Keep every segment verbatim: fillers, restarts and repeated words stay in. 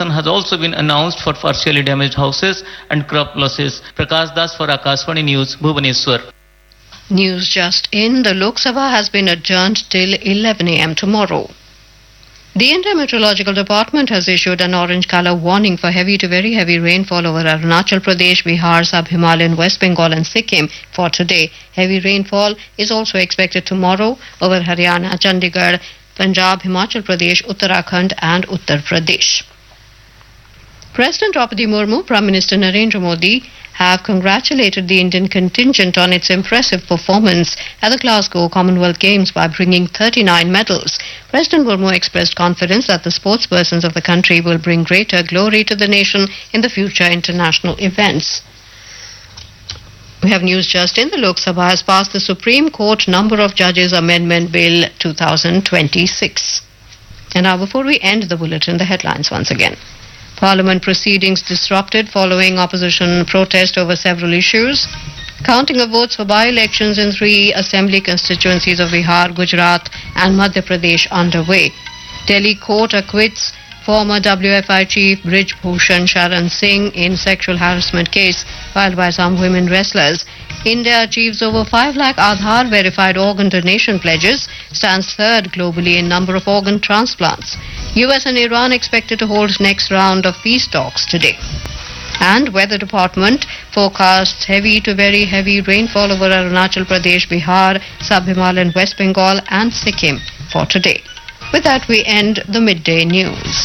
has also been announced for partially damaged houses and crop losses. Prakash Das for Akashvani News, Bhubaneswar. News just in, the Lok Sabha has been adjourned till eleven a m tomorrow. The India Meteorological Department has issued an orange color warning for heavy to very heavy rainfall over Arunachal Pradesh, Bihar, Sub-Himalayan, West Bengal and Sikkim for today. Heavy rainfall is also expected tomorrow over Haryana, Chandigarh, Punjab, Himachal Pradesh, Uttarakhand and Uttar Pradesh. President Draupadi Murmu, Prime Minister Narendra Modi have congratulated the Indian contingent on its impressive performance at the Glasgow Commonwealth Games by bringing thirty-nine medals. President Murmu expressed confidence that the sportspersons of the country will bring greater glory to the nation in the future international events. We have news just in. The Lok Sabha has passed the Supreme Court Number of Judges Amendment Bill twenty twenty-six. And now, before we end the bulletin, the headlines once again. Parliament proceedings disrupted following opposition protest over several issues. Counting of votes for by-elections in three assembly constituencies of Bihar, Gujarat and Madhya Pradesh underway. Delhi court acquits former W F I chief Brij Bhushan Sharan Singh in sexual harassment case filed by some women wrestlers. India achieves over five lakh Aadhaar verified organ donation pledges, stands third globally in number of organ transplants. U S and Iran expected to hold next round of peace talks today. And Weather Department forecasts heavy to very heavy rainfall over Arunachal Pradesh, Bihar, Sub-Himalayan, West Bengal and Sikkim for today. With that, we end the midday news.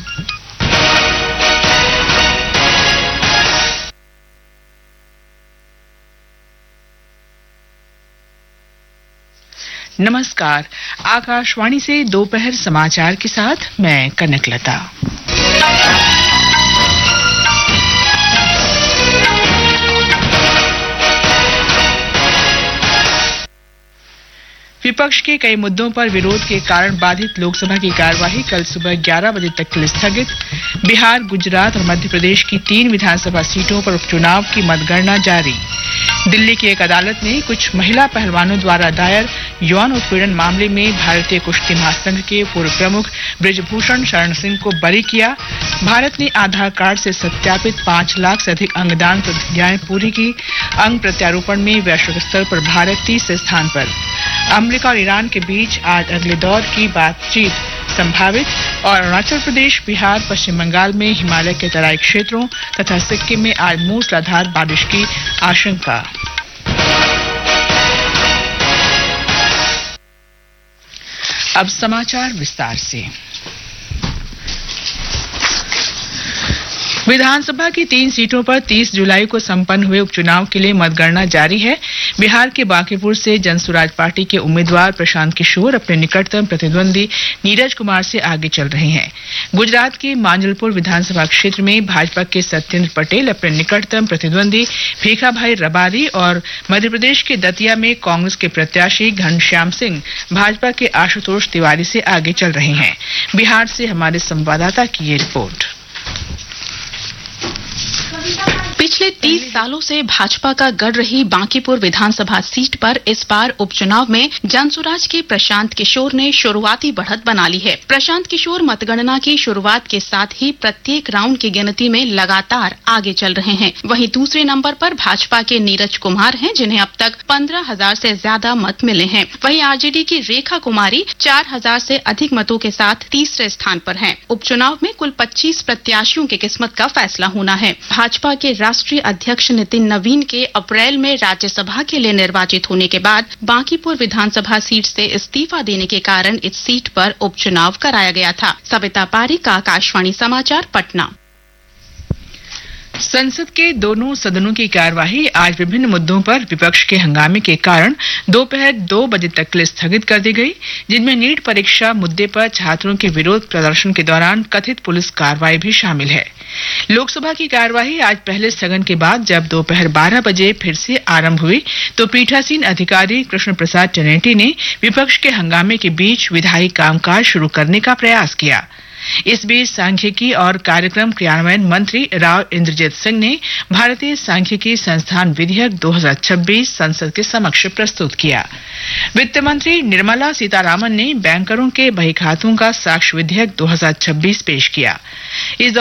नमस्कार, आकाशवाणी से दोपहर समाचार के साथ मैं कनकलता। विपक्ष के कई मुद्दों पर विरोध के कारण बाधित लोकसभा की कार्यवाही कल सुबह ग्यारह बजे तक के लिए स्थगित। बिहार, गुजरात और मध्य प्रदेश की तीन विधानसभा सीटों पर उपचुनाव की मतगणना जारी। दिल्ली की एक अदालत ने कुछ महिला पहलवानों द्वारा दायर यौन उत्पीड़न मामले में भारतीय कुश्ती महासंघ के पूर्व प्रमुख बृजभूषण शरण सिंह को बरी किया। भारत ने आधार कार्ड से सत्यापित पांच लाख से अधिक अंगदान प्रक्रियाएं पूरी की। अंग प्रत्यारोपण में वैश्विक स्तर पर भारत तीसरे स्थान पर। अमेरिका और ईरान के बीच आज अगले दौर की बातचीत संभावित। और अरुणाचल प्रदेश, बिहार, पश्चिम बंगाल में हिमालय के तराई क्षेत्रों तथा सिक्किम में आज मूसलाधार बारिश की आशंका। अब समाचार विस्तार से। विधानसभा की तीन सीटों पर तीस जुलाई को संपन्न हुए उपचुनाव के लिए मतगणना जारी है। बिहार के बांकीपुर से जनसुराज पार्टी के उम्मीदवार प्रशांत किशोर अपने निकटतम प्रतिद्वंदी नीरज कुमार से आगे चल रहे हैं। गुजरात के मांजलपुर विधानसभा क्षेत्र में भाजपा के सत्येंद्र पटेल अपने निकटतम प्रतिद्वंदी भीखाभाई रबारी और मध्य प्रदेश के दतिया में कांग्रेस के प्रत्याशी घनश्याम सिंह भाजपा के आशुतोष तिवारी से आगे चल रहे हैं। बिहार से हमारे संवाददाता की ये रिपोर्ट। पिछले तीस सालों से भाजपा का गढ़ रही बांकीपुर विधानसभा सीट पर इस बार उपचुनाव में जनसुराज के प्रशांत किशोर ने शुरुआती बढ़त बना ली है। प्रशांत किशोर मतगणना की शुरुआत के साथ ही प्रत्येक राउंड की गिनती में लगातार आगे चल रहे हैं। वहीं दूसरे नंबर पर भाजपा के नीरज कुमार हैं, जिन्हें अब तक पंद्रह हजार से ज्यादा मत मिले हैं। वहीं आरजेडी की रेखा कुमारी चार हजार से अधिक मतों के साथ तीसरे स्थान पर हैं। उपचुनाव में कुल पच्चीस प्रत्याशियों की किस्मत का फैसला होना है। भाजपा के राष्ट्रीय अध्यक्ष नितिन नवीन के अप्रैल में राज्यसभा के लिए निर्वाचित होने के बाद बांकीपुर विधानसभा सीट से इस्तीफा देने के कारण इस सीट पर उपचुनाव कराया गया था। सविता पारिक, आकाशवाणी समाचार, पटना। संसद के दोनों सदनों की कार्यवाही आज विभिन्न मुद्दों पर विपक्ष के हंगामे के कारण दोपहर दो बजे तक के लिए स्थगित कर दी गई, जिनमें नीट परीक्षा मुद्दे पर छात्रों के विरोध प्रदर्शन के दौरान कथित पुलिस कार्रवाई भी शामिल है। लोकसभा की कार्यवाही आज पहले स्थगन के बाद जब दोपहर बारह बजे फिर से आरंभ हुई तो पीठासीन अधिकारी कृष्ण प्रसाद चनेटी ने विपक्ष के हंगामे के बीच विधायी कामकाज शुरू करने का प्रयास किया। इस बीच सांख्यिकी और कार्यक्रम क्रियान्वयन मंत्री राव इंद्रजीत सिंह ने भारतीय सांख्यिकी संस्थान विधेयक दो हज़ार छब्बीस संसद के समक्ष प्रस्तुत किया। वित्त मंत्री निर्मला सीतारामन ने बैंकरों के बहीखातों का साक्ष्य विधेयक दो हज़ार छब्बीस पेश किया। इस